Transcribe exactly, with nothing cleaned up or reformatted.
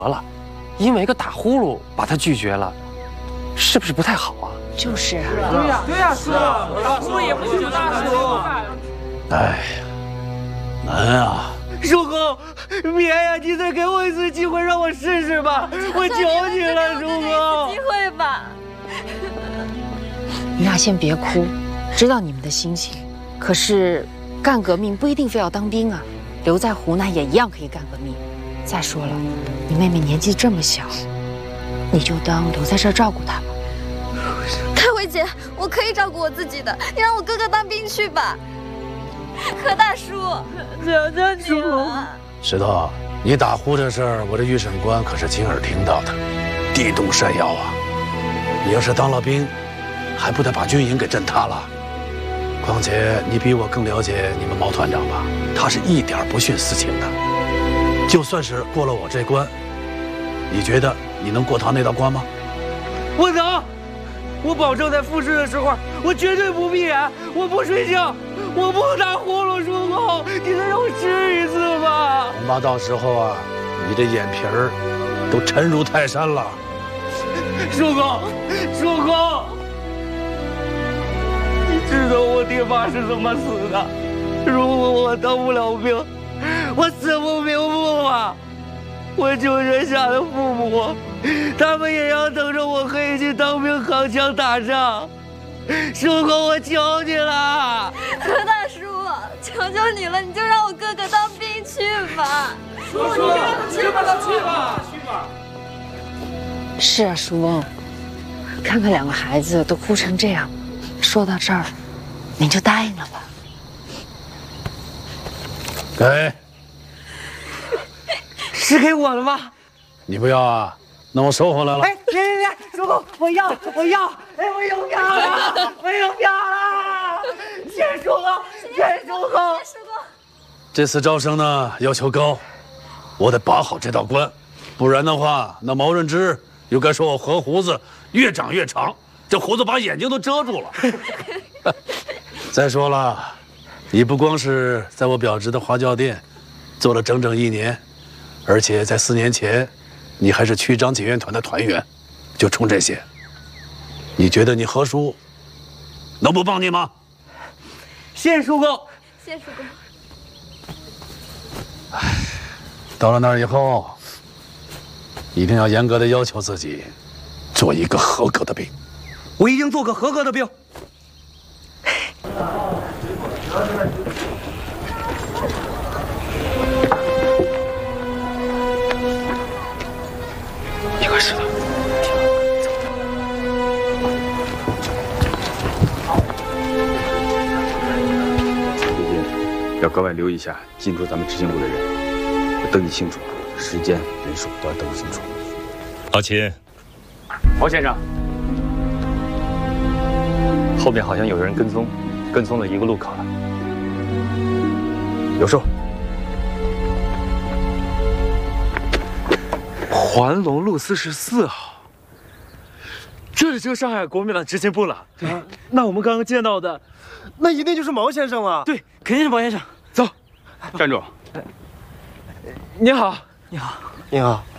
了，因为一个打呼噜把他拒绝了，是不是不太好啊？ 就是啊。 对呀，对呀，叔，打呼噜也不行啊，叔。 哎呀，难啊！ 叔公，别呀！你再给我一次机会，让我试试吧！我求你了，叔公。 机会吧。你俩先别哭，知道你们的心情。可是，干革命不一定非要当兵啊，留在湖南也一样可以干革命。再说了，你妹妹年纪这么小，你就当留在这儿照顾她吧。 开慧姐，我可以照顾我自己的，你让我哥哥当兵去吧。何大叔，求求你了！ 石头，你打呼这事儿，我这预审官可是亲耳听到的，地动山摇啊！你要是当了兵，还不得把军营给震塌了？况且你比我更了解你们毛团长吧？他是一点不徇私情的。就算是过了我这关，你觉得你能过他那道关吗？ 我能，我保证在复试的时候，我绝对不闭眼，我不睡觉。我不打呼噜，叔公，你再让我试一次吧。 恐怕到时候啊，你这眼皮儿都沉如泰山了。 叔公，叔公，你知道我爹妈是怎么死的？如果我当不了兵，我死不瞑目啊！我救人下的父母，他们也要等着我可以去当兵扛枪打仗。叔公，我求你了！ 何大叔，求求你了，你就让我哥哥当兵去吧！ 叔叔，去吧，去吧，去吧！ 是啊，叔翁，看看两个孩子都哭成这样，说到这儿，您就答应了吧。 给， 是给我的吗？ 你不要啊？那我收回来了。 哎，别别别，叔公，我要，我要，哎，我有票了，我有票了！谢叔公，谢叔公， 叔公。 这次招生呢要求高，我得把好这道关，不然的话，那毛润之又该说我活胡子越长越长，这胡子把眼睛都遮住了。再说了，你不光是在我表侄的花轿店做了整整一年，而且在四年前。你还是区长检阅团的团员，就冲这些，你觉得你何叔能不帮你吗？ 谢叔公， 谢叔公。 唉，到了那儿以后，一定要严格的要求自己，做一个合格的兵。 我一定做个合格的兵。 一块石头。 最近要格外留意一下进驻咱们执行部的人，要登记清楚，时间、人数都要登记清楚。 老秦， 毛先生， 后面好像有人跟踪，跟踪了一个路口了。 有数。 环龙路四十四号，这里就是上海国民党执行部了。对、啊，那我们刚刚见到的，那一定就是毛先生了。对，肯定是毛先生。走， 站住！ 你好，你好， 你好。